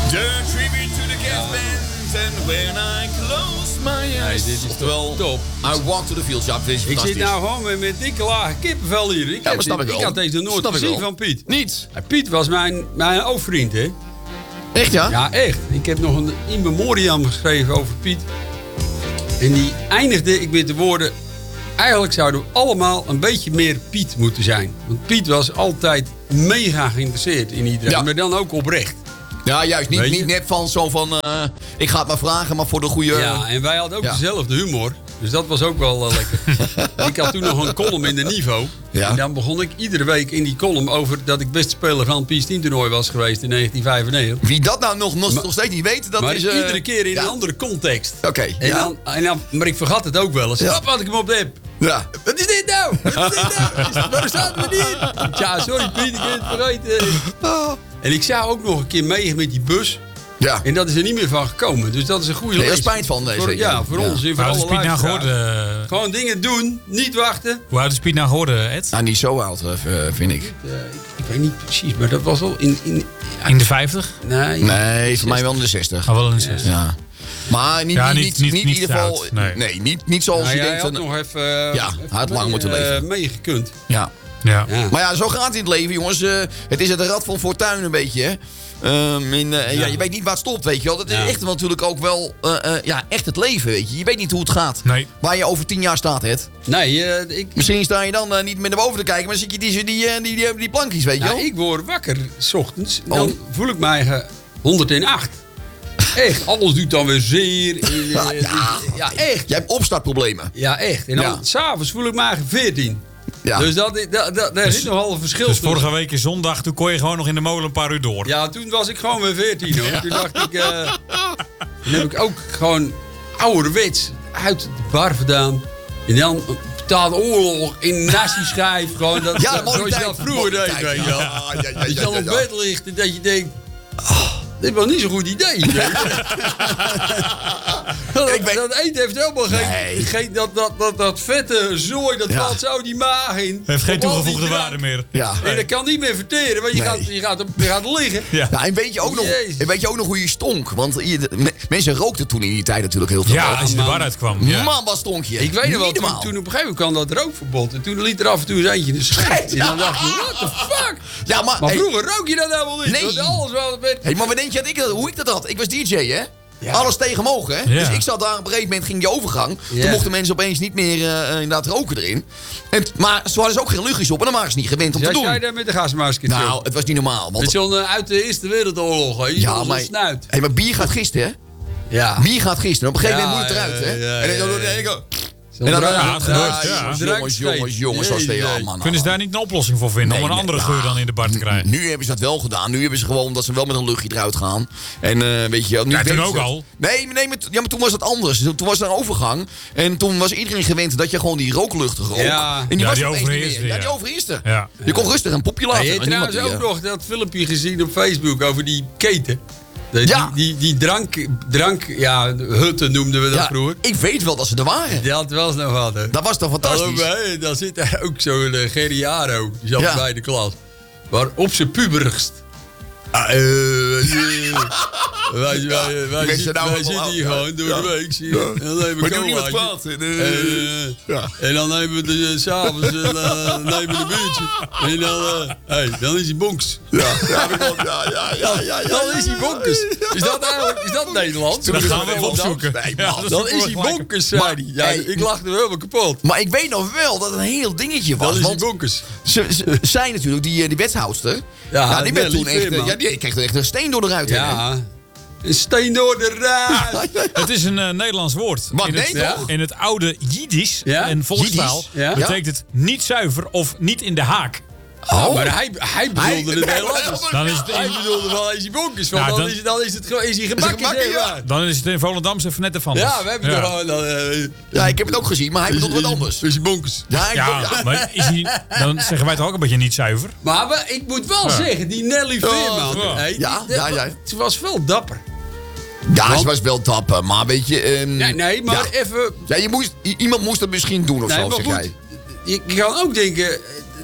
The tribute to the gas band and when I close my eyes. Dit is oftewel, top. I walk to the fields. Ja, dit is Ik fantastisch. zit nou gewoon met dikke lage kippenvel hier. Ik had deze nooit gezien van Piet. Niet? Piet was mijn oogvriend, hè? Echt, ja? Ja, echt. Ik heb nog een in memoriam geschreven over Piet. En die eindigde ik met de woorden... Eigenlijk zouden we allemaal een beetje meer Piet moeten zijn. Want Piet was altijd mega geïnteresseerd in iedereen. Ja. Maar dan ook oprecht. Ja, juist. Niet net van zo van... ik ga het maar vragen, maar voor de goede... Ja, en wij hadden ook dezelfde humor. Dus dat was ook wel lekker. Ik had toen nog een column in de Niveau. Ja. En dan begon ik iedere week in die column over... dat ik beste speler van het Pies 10 toernooi was geweest in 1995. Wie dat nou nog steeds niet weet, dat maar is... iedere keer in een andere context. Oké, maar ik vergat het ook wel eens. Ja. Hop, had ik hem op de app. Ja. Wat is dit nou? Waar staat we niet? Ja, sorry Piet, ik heb het vergeten. Oh. En ik zou ook nog een keer mee met die bus. Ja. En dat is er niet meer van gekomen. Dus dat is een goede les. Er is spijt van deze. Voor ons en voor alle Piet nou luisteraars. geworden? Gewoon dingen doen, niet wachten. Hoe oud is Piet nou geworden, Ed? Nou, niet zo oud, vind ik. Ik weet niet precies, maar dat was al In de 50? Nee, voor mij wel in de 60. Oh, wel in de 60. Ja. Maar niet in ieder geval... oud, nee. Niet zoals je Jij denkt... had nog even... hij had lang moeten leven. Meegekund. Ja. Ja. Maar ja, zo gaat het in het leven, jongens. Het is het rad van fortuin een beetje, hè. Je weet niet waar het stopt, weet je wel. Dat is echt natuurlijk ook wel echt het leven, weet je. Je weet niet hoe het gaat. Nee. Waar je over 10 jaar staat, Ed. Nee, Misschien sta je dan niet meer naar boven te kijken, maar dan zit je die plankjes, weet je wel. ik word wakker 's ochtends. Dan voel ik mij 108. Echt, alles doet dan weer zeer. Ja, echt. Jij hebt opstartproblemen. Ja, echt. En dan s'avonds voel ik mij 14. Ja. Dus daar zit nogal een verschil Dus tussen. vorige week is zondag, toen kon je gewoon nog in de molen een paar uur door. Ja, toen was ik gewoon weer 14 hoor. Toen dacht ik... toen heb ik ook gewoon ouderwets uit de bar gedaan. En dan betaalde oorlog in nasi schijf. Gewoon dat, zoals je dat vroeger deed, weet je wel. Dat je dan op bed ligt en dat je denkt... dit was niet zo'n goed idee. Dat eten heeft helemaal geen... Dat vette zooi, dat valt zo die maag in. Heeft geen toegevoegde waarde meer. Ja. En dat kan niet meer verteren, want je gaat liggen. Ja. Ja, en weet je ook nog hoe je stonk? Want mensen rookten toen in die tijd natuurlijk heel veel. Ja, als je de bar uitkwam. Ja. Man, wat stonk je. Ik weet nog wel, Niet normaal. toen op een gegeven moment kwam dat rookverbod. En toen liet er af en toe eens eentje in de scheet. En dan dacht je, what the fuck? Ja, maar vroeger rook je dat helemaal niet. Nee. Want alles wel werd... Hey, maar wat denk je hoe ik dat had? Ik was DJ, hè? Ja. Alles tegen mogen, hè? Ja. Dus ik zat daar op een gegeven moment, ging die overgang. Ja. Toen mochten mensen opeens niet meer inderdaad roken erin. Maar ze hadden ook geen luchtjes op en dan waren ze niet gewend om te doen. Jij daar met de gasmasker? Nou, het was niet normaal. Met zo'n uit de Eerste Wereldoorlog, hè? Ja, Zo'n maar, snuit. hey, maar bier gaat gisten, hè? Ja. Bier gaat gisten. Op een gegeven moment moet het eruit, hè? Ja, En dan denk ik... En het gebeurt, Jongens, zoals tegen man. Kunnen ze daar niet een oplossing voor vinden om een andere geur dan in de bar te krijgen? Nu hebben ze dat wel gedaan. Nu hebben ze gewoon dat ze wel met een luchtje eruit gaan. En weet je, nu toen ook al. Nee, maar toen was het anders. Toen was er een overgang. En toen was iedereen gewend dat je gewoon die rooklucht rook. Ja. En die was die opeens niet overheerste, meer. Ja, ja. die overheerste. Ja. Je kon rustig een popje laten. Je hebt trouwens ook nog dat filmpje gezien op Facebook over die keten. Die drank, hutten noemden we dat vroeger. Ik weet wel dat ze er waren. Die had wel eens nog wat, hè. Dat was toch fantastisch? Dan zit er ook zo'n Geriaro, die zat bij de klas. Maar op zijn puberigst. Wij zitten hier gewoon door de week. Zie je. En dan nemen we niet wat kwaad. En dan nemen we s'avonds nemen we een biertje. En dan is hij bonks. Ja. Dan is hij bonkers. Is dat Nederlands? Dat gaan we even opzoeken. Nee, Ja, man. Dan is hij bonkers, zei hij. Ja, ik lachte me helemaal kapot. Maar ik weet nog wel dat het een heel dingetje was. Dan is hij Want bonkers. zij natuurlijk, die wethoudster. Ja, die werd Nelly toen echt... Veerman. die kreeg er echt een steen door de ruit heen. Ja. Een steen door de raad. Het is een Nederlands woord. Wat, in, nee, het, toch? in het oude Jiddisch Ja? en volkstaal Jiddisch? Ja? betekent het niet zuiver of niet in de haak. Oh, maar hij bedoelde het heel anders. Dan is het Hij bedoelde wel is hij bonkers. Want Nou, dan is hij gebakken, gebakken, zeg ja. maar. Dan is het in Volendamse even net ervan. Ja, we hebben er gewoon... Ja, ik heb het ook gezien, maar hij bedoelt wat anders. Is hij bonkers. Ja, Maar is hij, dan zeggen wij toch ook een beetje niet zuiver? Maar ik moet wel zeggen, die Nelly Veerman... ja. hey, Ja. Ze was wel dapper. Ja, ze was wel dapper, maar weet je... Nee, maar even... Ja, iemand moest het misschien doen of Nee, zo, maar zeg goed, jij. je kan ook denken...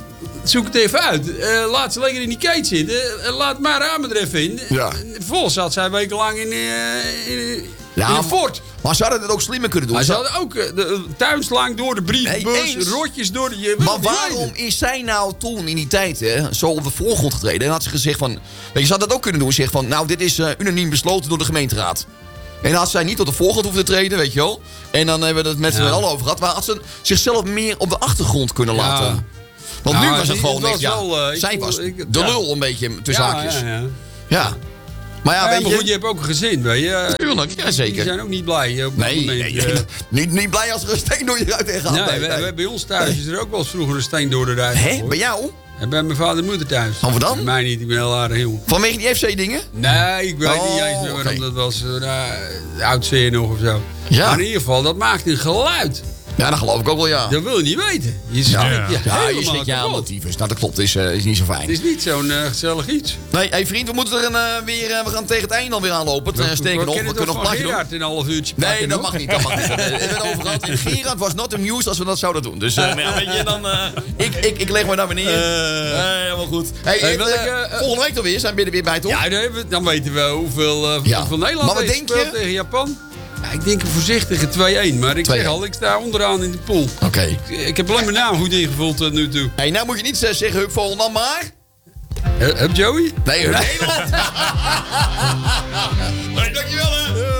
zoek het even uit. Laat ze lekker in die kite zitten. Laat maar ramen er even in. Ja. Vol zat zij wekenlang in een fort. Maar ze hadden het ook slimmer kunnen doen. Maar ze hadden ook de tuinslang door de brievenbus, Nee, eens. rotjes door de... Maar waarom is zij nou toen in die tijd zo op de voorgrond getreden? En had ze gezegd van... Weet je, ze had dat ook kunnen doen. Zeg van, nou, dit is unaniem besloten door de gemeenteraad. En dan had zij niet tot de voorgrond hoeven te treden, weet je wel. En dan hebben we het met z'n allen over gehad. Maar had ze zichzelf meer op de achtergrond kunnen laten. Want nu was het gewoon niks. Zij was de lul een beetje tussen haakjes. Ja. Maar ja, weet maar je... goed, je hebt ook een gezin, weet je. Tuurlijk, ja, zeker. Die zijn ook niet blij op het moment. Niet blij als er een steen door je ruit heen gaat. Nee, bij ons thuis is er ook wel eens vroeger een steen door de ruit. Hè? Bij jou? En bij mijn vader en moeder thuis. Oh, wat dan? Bij mij niet, ik ben heel aardig jong. Vanwege die FC-dingen? Nee, ik weet niet eens meer waarom dat was. Oud zeer nog of zo. Ja. Maar in ieder geval, dat maakt een geluid. Ja, dat geloof ik ook wel, ja. Dat wil je niet weten. Je schrikt je aan motiefs. Nou, dat klopt. Is niet zo fijn. Het is niet zo'n gezellig iets. Nee, hey vriend, we moeten er weer... we gaan tegen het einde alweer aanlopen. Sterker nog, we kunnen nog een plaatje doen. Gerard in een half uurtje pakken. Nee, dat mag niet. We hebben het over gehad. En Gerard was not amused als we dat zouden doen. Dus weet je, dan... ik leg me naar beneden. Helemaal goed. Volgende week dan weer. Zijn we er weer bij, toch? Ja, dan weten we hoeveel Nederland maar wat heeft denk gespeeld je? tegen Japan. Ja, ik denk een voorzichtige 2-1. Maar ik zeg al, ik sta onderaan in de pool. Oké. Ik heb alleen mijn naam goed ingevuld tot nu toe. Hey, nou moet je niet zeggen Huub Volendam, maar... Heb Joey? Nee, Nederland. Dankjewel, hè.